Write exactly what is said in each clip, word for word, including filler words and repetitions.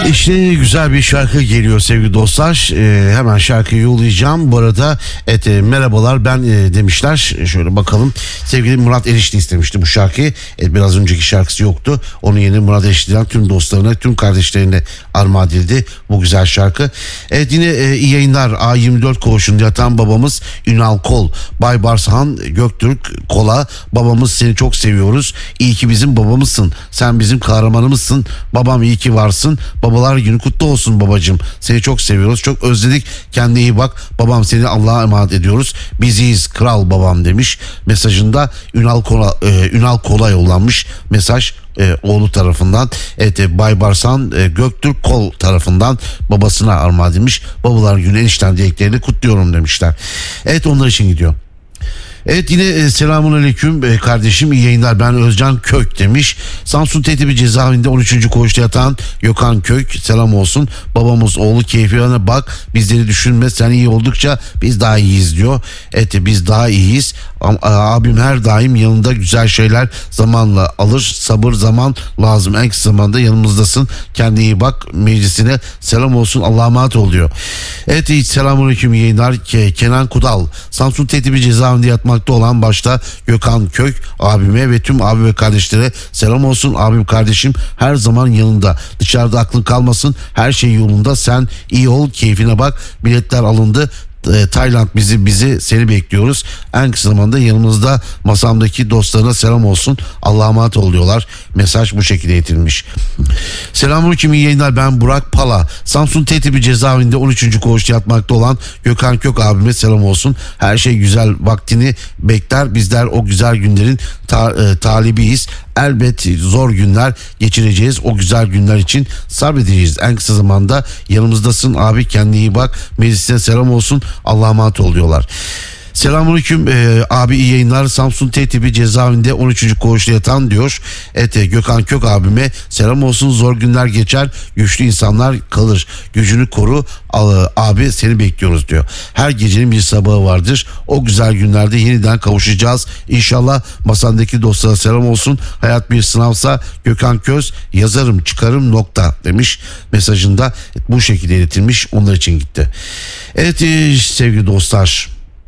İşte güzel bir şarkı geliyor sevgili dostlar. Ee, hemen şarkıyı yollayacağım. Bu arada et, e, merhabalar ben e, demişler. Şöyle bakalım. Sevgili Murat Erişli istemişti bu şarkıyı. E, biraz önceki şarkısı yoktu. Onun yerine Murat Erişli'den tüm dostlarına, tüm kardeşlerine armağan edildi bu güzel şarkı. Evet, yine e, iyi yayınlar. A yirmi dört koğuşunda yatan babamız Ünal Kol, Bay Barshan Göktürk Kola. Babamız seni çok seviyoruz. İyi ki bizim babamızsın. Sen bizim kahramanımızsın. Babam iyi ki varsın. Babalar günü kutlu olsun babacığım. Seni çok seviyoruz. Çok özledik. Kendine iyi bak. Babam seni Allah'a emanet ediyoruz. Biziz kral babam demiş. Mesajında Ünal Kola, e, Ünal Kola yollanmış mesaj. E, oğlu tarafından. Evet, e, Bay Barshan e, Göktürk Kol tarafından babasına armağan edilmiş. Babalar günü enişten dileklerini kutluyorum demişler. Evet, onlar için gidiyor. Evet, yine e, selamun aleyküm e, kardeşim, iyi yayınlar, ben Özcan Kök demiş. Samsun Tetibi cezaevinde on üçüncü koğuşta yatan Gökhan Kök, selam olsun. Babamız oğlu keyfine bak, bizleri düşünme, sen iyi oldukça biz daha iyiyiz diyor. Evet, biz daha iyiyiz. Abim her daim yanında, güzel şeyler zamanla alır, sabır zaman lazım, en kısa zamanda yanımızdasın, kendine iyi bak, meclisine selam olsun, Allah'a emanet ol diyor. Evet, selamun aleyküm, iyi yayınlar. Kenan Kudal, Samsun Tetibi cezaevinde yatmakta olan başta Gökhan Kök abime ve tüm abi ve kardeşlere selam olsun. Abim kardeşim her zaman yanında, dışarıda aklın kalmasın, her şey yolunda, sen iyi ol, keyfine bak, biletler alındı, Tayland bizi bizi seni bekliyoruz. En kısa zamanda yanımızda, masamdaki dostlarına selam olsun, Allah'a emanet ol diyorlar. Mesaj bu şekilde iletilmiş. Selamünaleyküm, iyi yayınlar, ben Burak Pala. Samsun Tetibi cezaevinde on üçüncü koğuşta yatmakta olan Gökhan Kök abime selam olsun. Her şey güzel vaktini bekler. Bizler o güzel günlerin ta, e, talibiyiz. Elbet zor günler geçireceğiz. O güzel günler için sabredeceğiz. En kısa zamanda yanımızdasın abi, kendine iyi bak, meclisine selam olsun, Allah'a emanet ol diyorlar. Selamünaleyküm ee, abi, iyi yayınlar. Samsun Tetibi cezaevinde on üçüncü koğuşta yatan diyor. Evet, Gökhan Kök abime selam olsun. Zor günler geçer, güçlü insanlar kalır. Gücünü koru abi, seni bekliyoruz diyor. Her gecenin bir sabahı vardır. O güzel günlerde yeniden kavuşacağız. İnşallah masandaki dostlara selam olsun. Hayat bir sınavsa Gökhan Köz, yazarım çıkarım nokta demiş mesajında. Bu şekilde iletilmiş, onlar için gitti. Evet e, sevgili dostlar.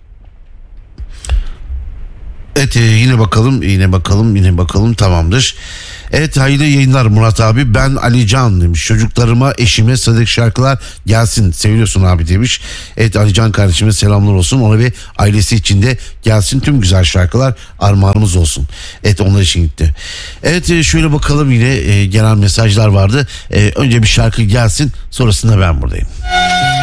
Evet, yine bakalım yine bakalım yine bakalım tamamdır. Evet, hayırlı yayınlar Murat abi, ben Ali Can demiş. Çocuklarıma, eşime sadık şarkılar gelsin, seviyorsun abi demiş. Evet, Ali Can kardeşime selamlar olsun, ona ve ailesi için de gelsin tüm güzel şarkılar, armağanımız olsun. Evet, onlar için gitti. Evet, şöyle bakalım, yine gelen mesajlar vardı. Önce bir şarkı gelsin, sonrasında ben buradayım.